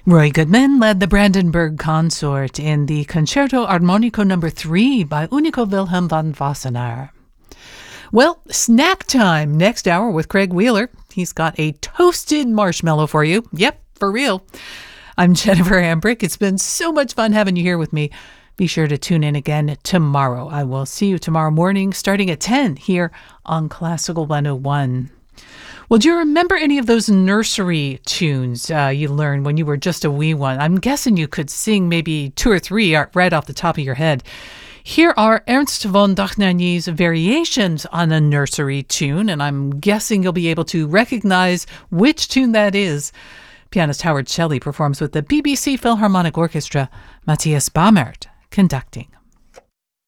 Roy Goodman led the Brandenburg Consort in the Concerto Armonico No. 3 by Unico Wilhelm von Wassenaar. Well, snack time next hour with Craig Wheeler. He's got a toasted marshmallow for you. Yep, for real. I'm Jennifer Hambrick. It's been so much fun having you here with me. Be sure to tune in again tomorrow. I will see you tomorrow morning starting at 10 here on Classical 101. Well, do you remember any of those nursery tunes you learned when you were just a wee one? I'm guessing you could sing maybe 2 or 3 right off the top of your head. Here are Ernst von Dochnagny's variations on a nursery tune, and I'm guessing you'll be able to recognize which tune that is. Pianist Howard Shelley performs with the BBC Philharmonic Orchestra, Matthias Bamert conducting.